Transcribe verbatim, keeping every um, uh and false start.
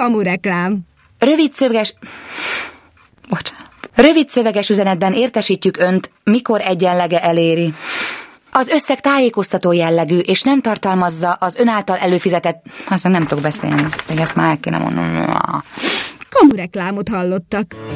Kamureklám. Rövid szöveges... Bocsánat. Rövid szöveges üzenetben értesítjük önt, mikor egyenlege eléri. Az összeg tájékoztató jellegű, és nem tartalmazza az ön által előfizetett... Aztán nem tudok beszélni, de ezt már el kéne mondom. Kamureklámot hallottak.